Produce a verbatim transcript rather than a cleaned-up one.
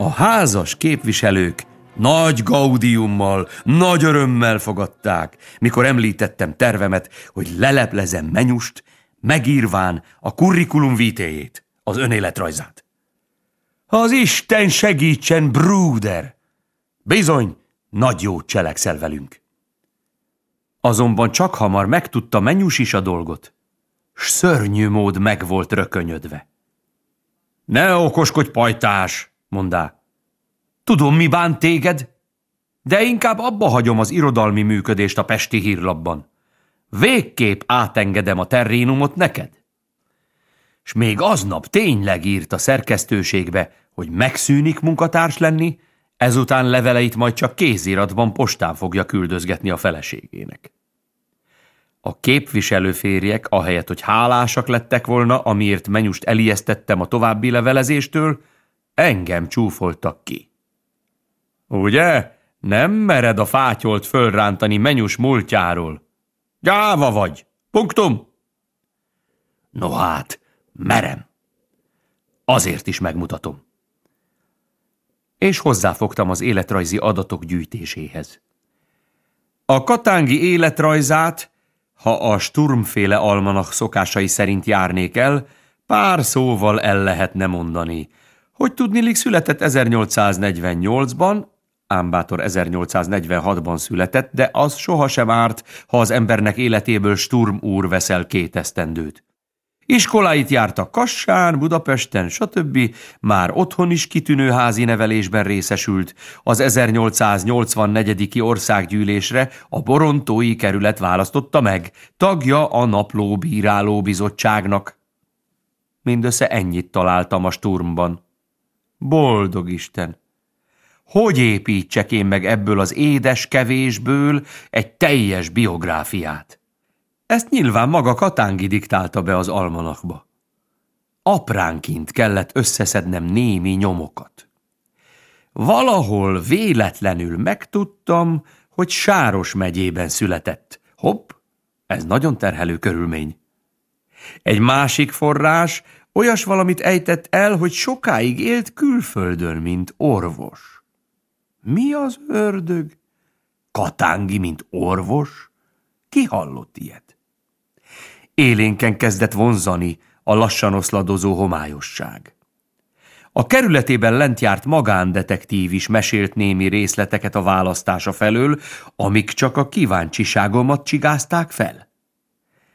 A házas képviselők nagy gaudiummal, nagy örömmel fogadták, mikor említettem tervemet, hogy leleplezem Menyust, megírván a curriculum vitae-jét, az önéletrajzát. Az Isten segítsen, Bruder! Bizony, nagy jót cselekszel velünk. Azonban csak hamar megtudta Menyus is a dolgot, s szörnyű mód meg volt rökönyödve. Ne okoskodj, pajtás, mondá. Tudom, mi bánt téged, de inkább abba hagyom az irodalmi működést a Pesti Hírlapban. Végképp átengedem a terrénumot neked. S még aznap tényleg írt a szerkesztőségbe, hogy megszűnik munkatárs lenni, ezután leveleit majd csak kéziratban postán fogja küldözgetni a feleségének. A képviselőférjek, ahelyett, hogy hálásak lettek volna, amiért Menyust elijesztettem a további levelezéstől, engem csúfoltak ki. Ugye? Nem mered a fátyolt fölrántani Menyus múltjáról. Gyáva vagy! Punktum! No hát, merem. Azért is megmutatom. És hozzáfogtam az életrajzi adatok gyűjtéséhez. A Katángi életrajzát, ha a Sturmféle almanach szokásai szerint járnék el, pár szóval el lehetne mondani, hogy tudniillik született ezernyolcszáznegyvennyolcban, ám bátor ezernyolcszáznegyvenhatban született, de az sohasem árt, ha az embernek életéből Sturm úr veszel két esztendőt. Iskoláit jártak Kassán, Budapesten, stb. Már otthon is kitűnő házi nevelésben részesült. Az ezernyolcszáznyolcvannegyediki országgyűlésre a Borontói kerület választotta meg, tagja a Napló Bíráló Bizottságnak. Mindössze ennyit találtam a Sturmban. Boldog Isten! Hogy építsek én meg ebből az édes kevésből egy teljes biográfiát? Ezt nyilván maga Katángi diktálta be az almanachba. Apránként kellett összeszednem némi nyomokat. Valahol véletlenül megtudtam, hogy Sáros megyében született. Hopp, ez nagyon terhelő körülmény. Egy másik forrás olyas valamit ejtett el, hogy sokáig élt külföldön, mint orvos. Mi az ördög? Katángi, mint orvos? Ki hallott ilyet? Élénken kezdett vonzani a lassan oszladozó homályosság. A kerületében lent járt magándetektív is mesélt némi részleteket a választása felől, amik csak a kíváncsiságomat csigázták fel.